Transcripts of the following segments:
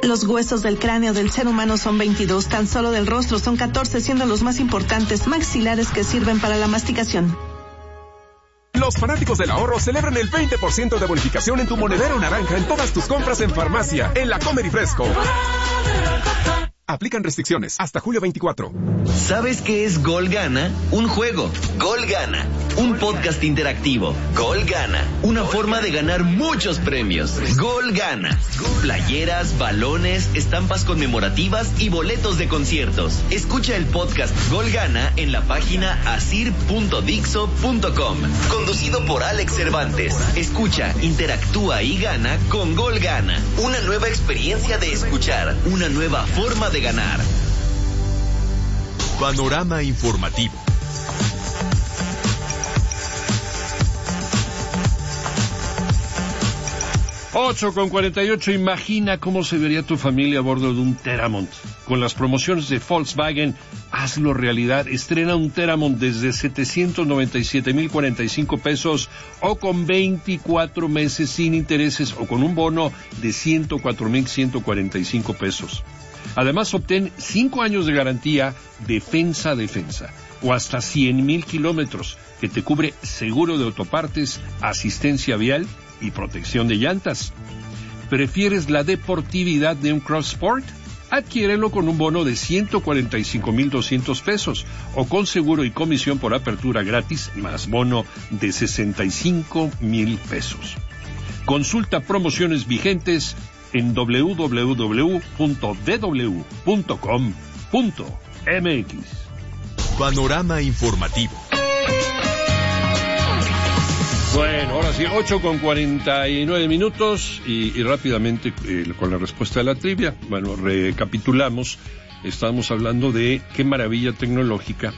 Los huesos del cráneo del ser humano son 22, tan solo del rostro son 14, siendo los más importantes maxilares que sirven para la masticación. Los fanáticos del ahorro celebran el 20% de bonificación en tu monedero naranja en todas tus compras en farmacia, en La Comer y Fresco. Aplican restricciones hasta julio 24. ¿Sabes qué es Gol Gana? Un juego. Gol Gana. Un podcast interactivo. Gol Gana. Una forma de ganar muchos premios. Gol Gana. Playeras, balones, estampas conmemorativas y boletos de conciertos. Escucha el podcast Gol Gana en la página asir.dixo.com. Conducido por Alex Cervantes. Escucha, interactúa y gana con Gol Gana. Una nueva experiencia de escuchar. Una nueva forma de ganar. Panorama informativo. 8:48. Imagina cómo se vería tu familia a bordo de un Teramont. Con las promociones de Volkswagen, hazlo realidad. Estrena un Teramont desde 797,045 pesos o con 24 meses sin intereses o con un bono de 104,145 pesos. Además, obtén 5 años de garantía defensa o hasta 100,000 kilómetros que te cubre seguro de autopartes, asistencia vial y protección de llantas. ¿Prefieres la deportividad de un Cross Sport? Adquiérelo con un bono de 145,200 pesos o con seguro y comisión por apertura gratis más bono de 65,000 pesos. Consulta promociones vigentes en www.dw.com.mx. Panorama informativo. Bueno, ahora sí, 8:49 y rápidamente con la respuesta de la trivia. Bueno, recapitulamos. Estábamos hablando de qué maravilla tecnológica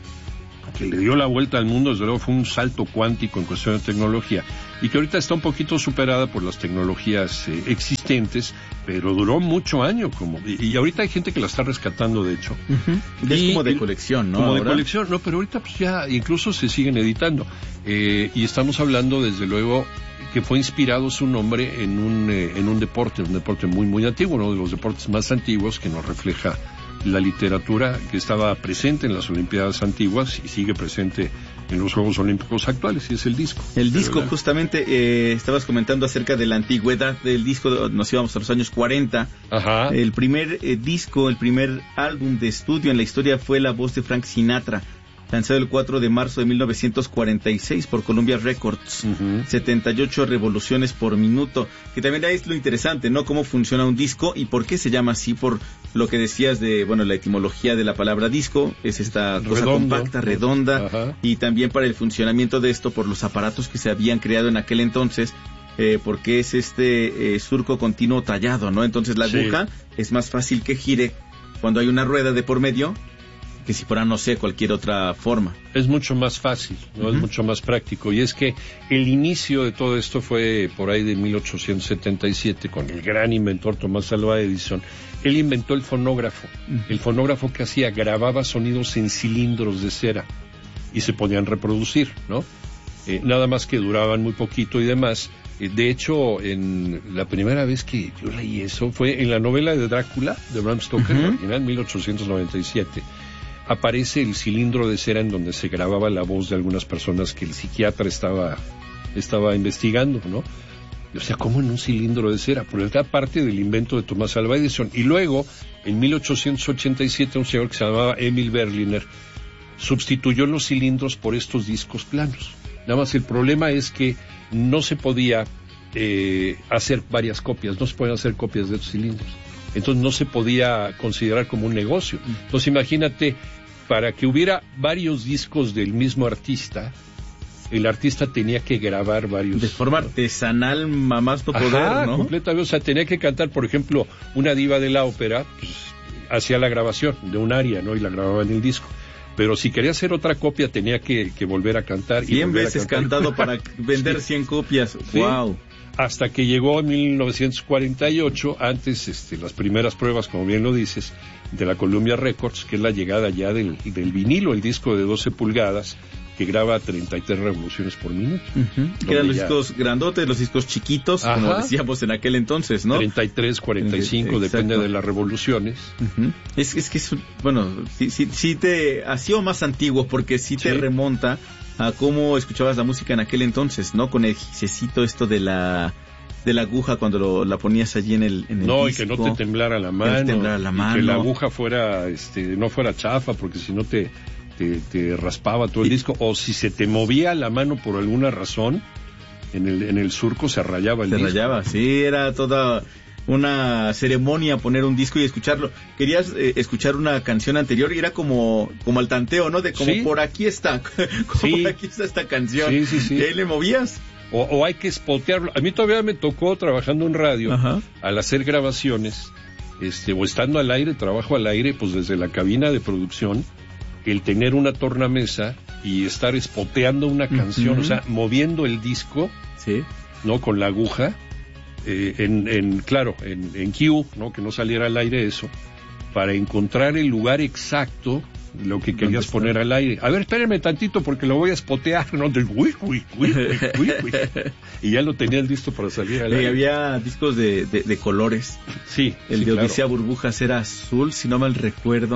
que le dio la vuelta al mundo. Desde luego fue un salto cuántico en cuestión de tecnología y que ahorita está un poquito superada por las tecnologías existentes, pero duró mucho año y ahorita hay gente que la está rescatando, de hecho. Uh-huh. Es como de colección, ¿no? Como ahora. de colección, no, pero ahorita pues ya incluso se siguen editando. Y estamos hablando, desde luego, que fue inspirado su nombre en un deporte muy, muy antiguo, uno de los deportes más antiguos que nos refleja la literatura, que estaba presente en las Olimpiadas antiguas y sigue presente en los Juegos Olímpicos actuales, y es el disco. El disco, justamente, estabas comentando acerca de la antigüedad del disco, nos íbamos a los años 40. Ajá. El primer disco, el primer álbum de estudio en la historia fue La Voz de Frank Sinatra, lanzado el 4 de marzo de 1946 por Columbia Records. Uh-huh. 78 revoluciones por minuto, que también es lo interesante, ¿no? Cómo funciona un disco y por qué se llama así, por lo que decías de, bueno, la etimología de la palabra disco, es esta cosa compacta, redonda. Ajá. Y también para el funcionamiento de esto, por los aparatos que se habían creado en aquel entonces, porque es surco continuo tallado, ¿no? Entonces la aguja es más fácil que gire cuando hay una rueda de por medio que si fuera, no sé, cualquier otra forma. Es mucho más fácil, ¿no? Uh-huh. Es mucho más práctico. Y es que el inicio de todo esto fue por ahí de 1877 con el gran inventor Thomas Alva Edison. Él inventó el fonógrafo. Uh-huh. El fonógrafo que hacía, grababa sonidos en cilindros de cera y se podían reproducir, ¿no? Nada más que duraban muy poquito y demás. De hecho, en la primera vez que yo leí eso fue en la novela de Drácula de Bram Stoker, uh-huh. original, 1897. Aparece el cilindro de cera en donde se grababa la voz de algunas personas que el psiquiatra estaba investigando, ¿no? O sea, ¿cómo en un cilindro de cera? Pero era parte del invento de Thomas Alva Edison. Y luego, en 1887, un señor que se llamaba Emil Berliner sustituyó los cilindros por estos discos planos. Nada más el problema es que no se podía hacer varias copias, no se podían hacer copias de estos cilindros. Entonces no se podía considerar como un negocio. Entonces imagínate, para que hubiera varios discos del mismo artista, el artista tenía que grabar varios. De forma artesanal, más no poder, ¿no? Completamente. O sea, tenía que cantar, por ejemplo, una diva de la ópera, pues, hacía la grabación de un aria, ¿no? Y la grababa en el disco. Pero si quería hacer otra copia, tenía que volver a cantar. 100 veces cantado para vender 100 copias. Sí. ¡Wow! hasta que llegó en 1948, antes las primeras pruebas, como bien lo dices, de la Columbia Records, que es la llegada ya del vinilo, el disco de 12 pulgadas, que graba 33 revoluciones por minuto. Que eran los discos grandotes, los discos chiquitos, como decíamos en aquel entonces, ¿no? 33, 45, depende de las revoluciones. Es que es, bueno, sí te ha sido más antiguo, porque sí te remonta a cómo escuchabas la música en aquel entonces, ¿no? Con el gicecito esto de la aguja cuando la ponías allí en el disco. Y que no te temblara la mano. Y que la aguja fuera, no fuera chafa, porque si no te raspaba todo el disco, o si se te movía la mano por alguna razón, en el surco se rayaba el disco. Se rayaba, sí, era toda una ceremonia poner un disco y escucharlo. Querías escuchar una canción anterior y era como al tanteo, ¿no? De como por aquí está, por aquí está esta canción. Sí. Y ahí le movías. O hay que spotearlo. A mí todavía me tocó, trabajando en radio, al hacer grabaciones, o estando al aire, trabajo al aire, pues desde la cabina de producción, el tener una tornamesa y estar spoteando una canción, o sea, moviendo el disco, ¿no? Con la aguja, en Q, ¿no? Que no saliera al aire eso, para encontrar el lugar exacto, lo que querías poner al aire. A ver, espérenme tantito porque lo voy a spotear, ¿no? Y ya lo tenía listo para salir al aire. Y había discos de colores. Sí. El de Odisea Burbujas era azul, si no mal recuerdo.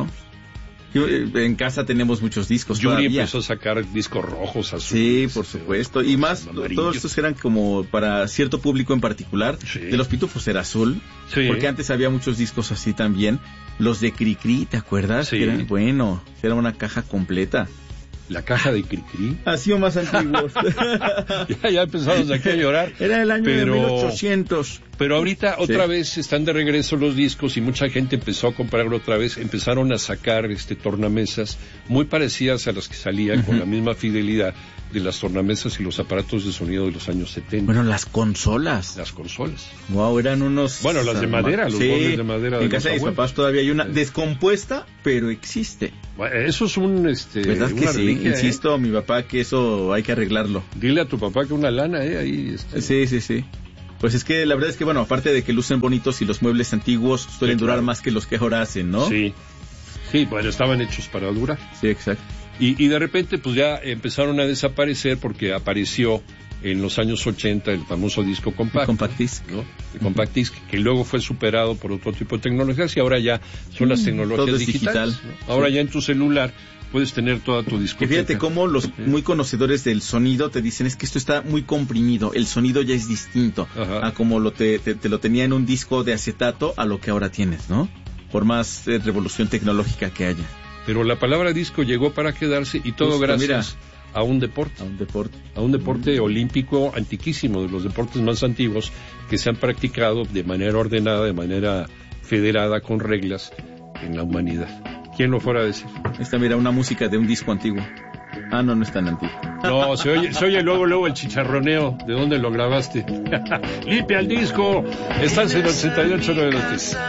En casa tenemos muchos discos. Yuri empezó a sacar discos rojos, azules. Sí, por supuesto. Y más, todos estos eran como para cierto público en particular. De los Pitufos era azul. Sí. Porque antes había muchos discos así también. Los de Cricri, ¿te acuerdas? Sí. Que eran, era una caja completa. La caja de Cricri. Ha sido más antiguos. ya empezamos aquí a llorar. Era el año de 1800. Pero ahorita otra vez están de regreso los discos y mucha gente empezó a comprarlo otra vez. Empezaron a sacar tornamesas muy parecidas a las que salían con la misma fidelidad de las tornamesas y los aparatos de sonido de los años 70. Bueno, las consolas. Wow, eran unos... Bueno, las de madera, los bordes de madera. En casa de mis papás todavía hay una descompuesta, pero existe. Bueno, eso es ¿verdad que sí? Insisto a mi papá que eso hay que arreglarlo. Dile a tu papá que una lana, ahí. Sí. Pues es que la verdad es que, bueno, aparte de que lucen bonitos y los muebles antiguos suelen durar más que los que ahora hacen, ¿no? Sí, bueno, estaban hechos para durar. Sí, exacto. Y de repente, pues ya empezaron a desaparecer porque apareció en los años 80 el famoso disco compacto. El compact disc. ¿no? El compact disc, que luego fue superado por otro tipo de tecnologías y ahora ya son las tecnologías digitales. ¿No? Ahora ya en tu celular puedes tener toda tu discoteca. Y fíjate cómo los muy conocedores del sonido te dicen, es que esto está muy comprimido, el sonido ya es distinto a como te lo tenía en un disco de acetato a lo que ahora tienes, ¿no? Por más revolución tecnológica que haya. Pero la palabra disco llegó para quedarse y todo gracias a un deporte. A un deporte olímpico antiquísimo, de los deportes más antiguos que se han practicado de manera ordenada, de manera federada, con reglas en la humanidad. ¿Quién lo fuera a decir? Esta, mira, una música de un disco antiguo. Ah, no es tan antiguo. No, se oye luego el chicharroneo. ¿De dónde lo grabaste? ¡Limpia el disco! Estás en el 88 de los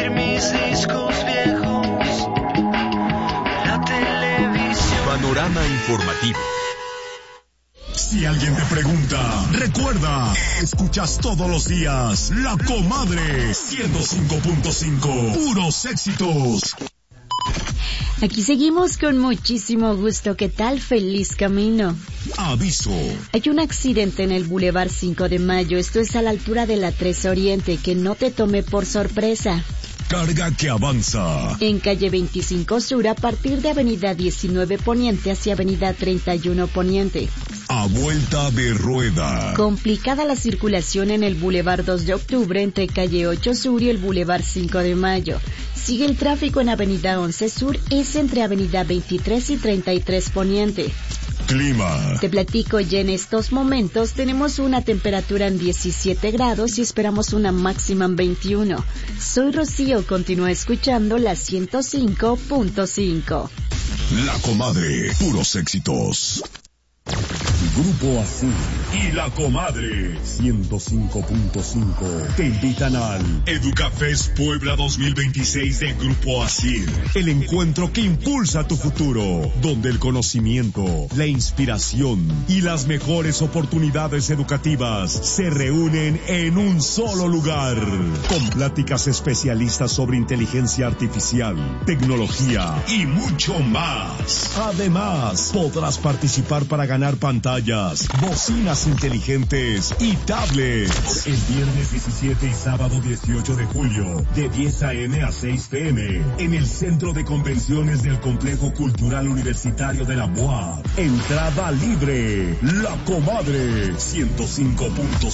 Panorama informativo. Si alguien te pregunta, recuerda, escuchas todos los días La Comadre 105.5, puros éxitos. Aquí seguimos con muchísimo gusto. ¿Qué tal? Feliz camino. Aviso. Hay un accidente en el Boulevard 5 de Mayo. Esto es a la altura de la 3 Oriente. Que no te tome por sorpresa. Carga que avanza. En calle 25 Sur, a partir de avenida 19 Poniente hacia avenida 31 Poniente. A vuelta de rueda. Complicada la circulación en el Boulevard 2 de Octubre entre calle 8 Sur y el Boulevard 5 de Mayo. Sigue el tráfico en avenida 11 Sur, es entre avenida 23 y 33 Poniente. Clima. Te platico, ya en estos momentos tenemos una temperatura en 17 grados y esperamos una máxima en 21. Soy Rocío, continúa escuchando la 105.5. La Comadre, puros éxitos. Grupo Azul. y La Comadre 105.5 te invitan al Educafest Puebla 2026 de Grupo ASIR, el encuentro que impulsa tu futuro, donde el conocimiento, la inspiración y las mejores oportunidades educativas se reúnen en un solo lugar, con pláticas especialistas sobre inteligencia artificial, tecnología y mucho más. Además, podrás participar para ganar pantallas, bocinas inteligentes y tablets. El viernes 17 y sábado 18 de julio, de 10 a.m. a 6 p.m. en el Centro de Convenciones del Complejo Cultural Universitario de la UAP. Entrada libre. La Comadre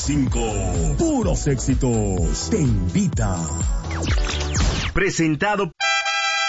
105.5. Puros éxitos. Te invita. Presentado